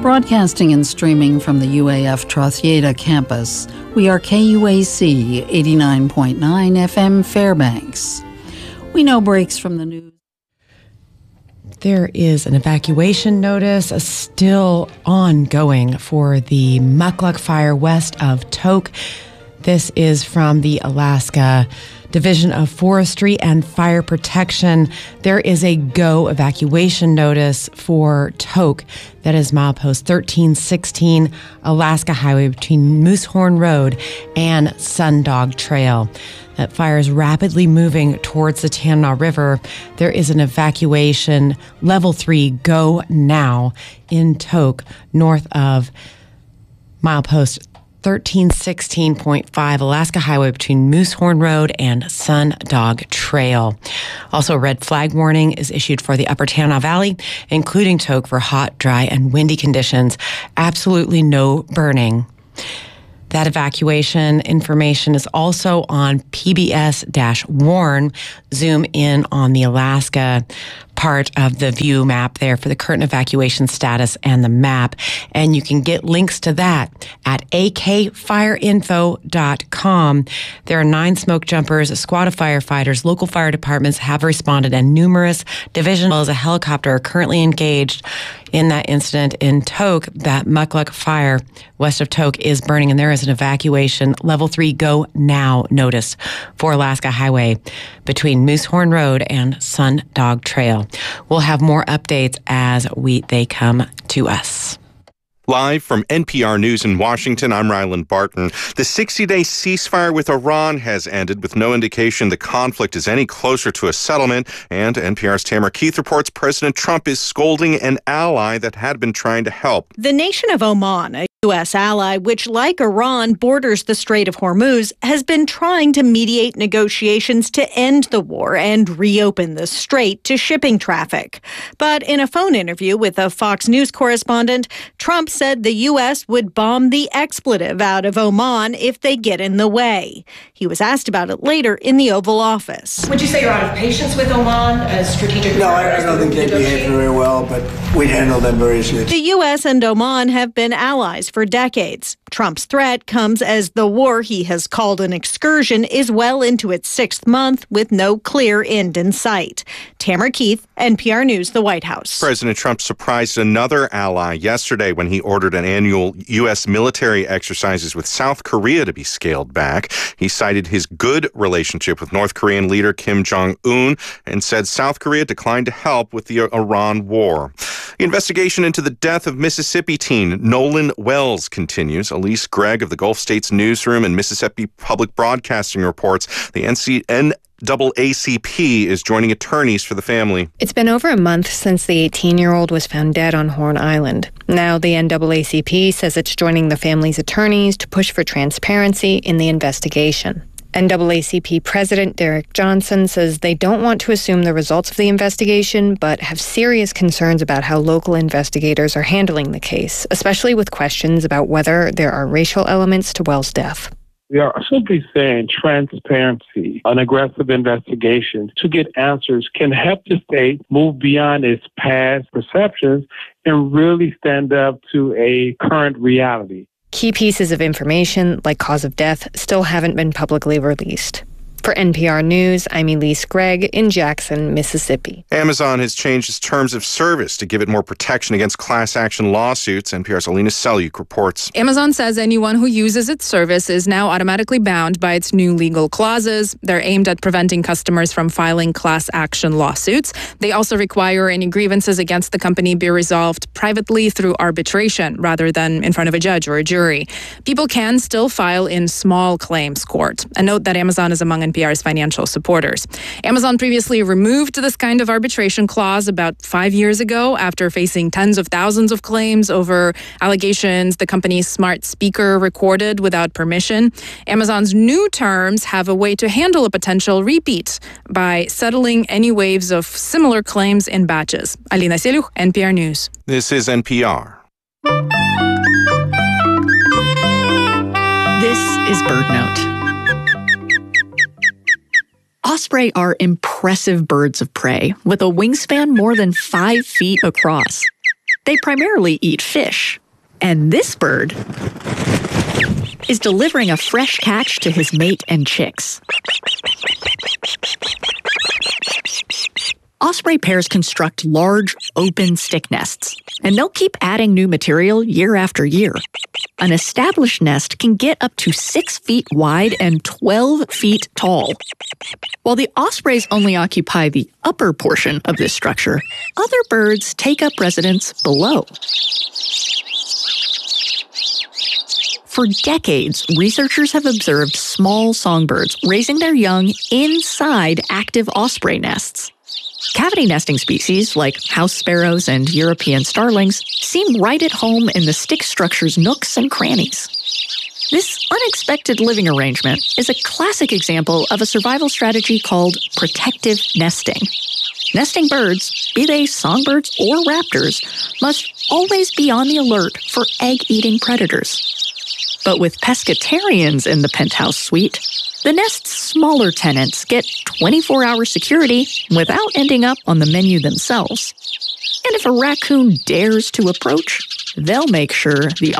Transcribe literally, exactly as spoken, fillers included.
Broadcasting and streaming from the U A F Trothieda campus, we are K U A C eighty-nine point nine F M Fairbanks. We know breaks from the news. There is an evacuation notice still ongoing for the Mukluk fire west of Tok. This is from the Alaska Division of Forestry and Fire Protection. There is a go evacuation notice for Tok. That is milepost thirteen sixteen Alaska Highway between Moosehorn Road and Sundog Trail. That fire is rapidly moving towards the Tanana River. There is an evacuation level three go now in Tok, north of milepost thirteen sixteen point five Alaska Highway between Moosehorn Road and Sundog Trail. Also, a red flag warning is issued for the Upper Tanana Valley, including Tok, for hot, dry, and windy conditions. Absolutely no burning. That evacuation information is also on P B S Warn. Zoom in on the Alaska part of the view map there for the current evacuation status and the map. And you can get links to that at a k fire info dot com. There are nine smoke jumpers, a squad of firefighters, local fire departments have responded, and numerous divisions as well as a helicopter are currently engaged in that incident in Tok. That Mukluk fire west of Tok is burning, and there is an evacuation level three go now notice for Alaska Highway between Moosehorn Road and Sundog Trail. We'll have more updates as we they come to us. Live from N P R News in Washington, I'm Ryland Barton. The sixty-day ceasefire with Iran has ended with no indication the conflict is any closer to a settlement. And N P R's Tamara Keith reports President Trump is scolding an ally that had been trying to help. The nation of Oman, a U S ally, which, like Iran, borders the Strait of Hormuz, has been trying to mediate negotiations to end the war and reopen the strait to shipping traffic. But in a phone interview with a Fox News correspondent, Trump said the U S would bomb the expletive out of Oman if they get in the way. He was asked about it later in the Oval Office. Would you say you're out of patience with Oman as strategic? No, I, I don't think they behave very well, but we handle them very easily. The U S and Oman have been allies for decades. Trump's threat comes as the war he has called an excursion is well into its sixth month with no clear end in sight. Tamara Keith, N P R News, the White House. President Trump surprised another ally yesterday when he ordered an annual U S military exercises with South Korea to be scaled back. He cited his good relationship with North Korean leader Kim Jong-un and said South Korea declined to help with the Iran war. The investigation into the death of Mississippi teen Nolan Wells continues. Elise Gregg of the Gulf States Newsroom and Mississippi Public Broadcasting reports the N C N double A C P is joining attorneys for the family. It's been over a month since the eighteen-year-old was found dead on Horn Island. Now the N double A C P says it's joining the family's attorneys to push for transparency in the investigation. N double A C P President Derek Johnson says they don't want to assume the results of the investigation, but have serious concerns about how local investigators are handling the case, especially with questions about whether there are racial elements to Wells' death. We are simply saying transparency, an aggressive investigation to get answers can help the state move beyond its past perceptions and really stand up to a current reality. Key pieces of information, like cause of death, still haven't been publicly released. For N P R News, I'm Elise Gregg in Jackson, Mississippi. Amazon has changed its terms of service to give it more protection against class action lawsuits. N P R's Alina Selyuk reports. Amazon says anyone who uses its service is now automatically bound by its new legal clauses. They're aimed at preventing customers from filing class action lawsuits. They also require any grievances against the company be resolved privately through arbitration rather than in front of a judge or a jury. People can still file in small claims court. A note that Amazon is among N P R's financial supporters. Amazon previously removed this kind of arbitration clause about five years ago after facing tens of thousands of claims over allegations the company's smart speaker recorded without permission. Amazon's new terms have a way to handle a potential repeat by settling any waves of similar claims in batches. Alina Selyuk, N P R News. This is N P R. This is BirdNote. Osprey are impressive birds of prey with a wingspan more than five feet across. They primarily eat fish. And this bird is delivering a fresh catch to his mate and chicks. Osprey pairs construct large, open stick nests, and they'll keep adding new material year after year. An established nest can get up to six feet wide and twelve feet tall. While the ospreys only occupy the upper portion of this structure, other birds take up residence below. For decades, researchers have observed small songbirds raising their young inside active osprey nests. Cavity nesting species like house sparrows and European starlings seem right at home in the stick structure's nooks and crannies. This unexpected living arrangement is a classic example of a survival strategy called protective nesting. Nesting birds, be they songbirds or raptors, must always be on the alert for egg-eating predators. But with pescatarians in the penthouse suite, the nest's smaller tenants get twenty-four hour security without ending up on the menu themselves. And if a raccoon dares to approach, they'll make sure the